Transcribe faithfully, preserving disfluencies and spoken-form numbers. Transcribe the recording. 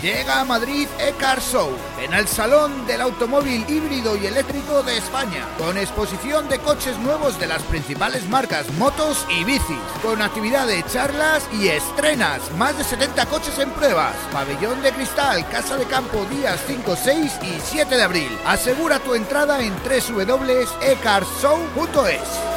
Llega a Madrid E-Car Show, en el Salón del Automóvil Híbrido y Eléctrico de España, con exposición de coches nuevos de las principales marcas, motos y bicis, con actividad de charlas y estrenas, más de setenta coches en pruebas, pabellón de cristal, casa de campo días cinco, seis y siete de abril. Asegura tu entrada en doble u doble u doble u punto e car show punto es.